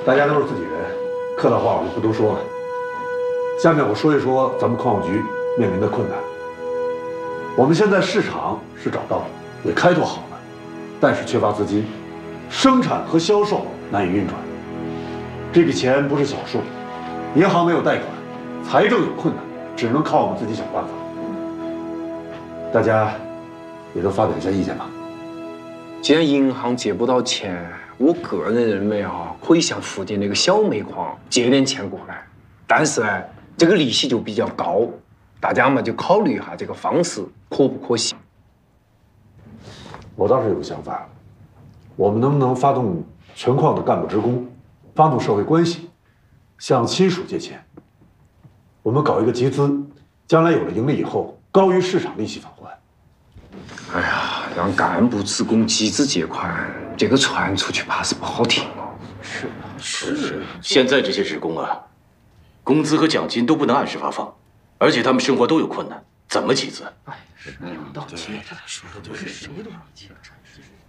大家都是自己人，客套话我就不多说了。下面我说一说咱们矿务局面临的困难。我们现在市场是找到了，也开拓好了，但是缺乏资金，生产和销售难以运转。这笔钱不是小数，银行没有贷款，财政有困难，只能靠我们自己想办法。大家也都发表一下意见吧。 既然银行借不到钱，我个人认为可以向附近那个小煤矿借点钱过来，但是这个利息就比较高，大家嘛就考虑一下这个方式可不可行。 我倒是有个想法，我们能不能发动全矿的干部职工，发动社会关系，向亲属借钱？我们搞一个集资，将来有了盈利以后，高于市场利息返还。 哎呀，让干部职工集资借款，这个传出去怕是不好听哦。 是。现在这些职工啊，工资和奖金都不能按时发放，而且他们生活都有困难，怎么集资？ 哎，是到接他说的对，谁都让接。